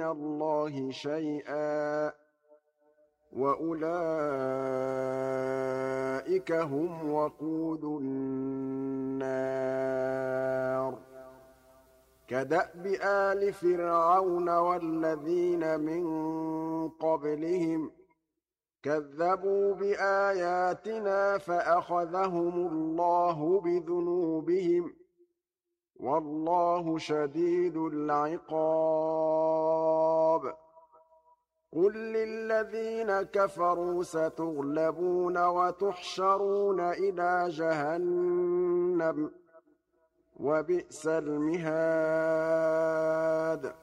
من الله شيئا وأولئك هم وقود النار كدأب آل فرعون والذين من قبلهم كذبوا بآياتنا فأخذهم الله بذنوبهم والله شديد العقاب قل للذين كفروا ستغلبون وتحشرون إلى جهنم وبئس المهاد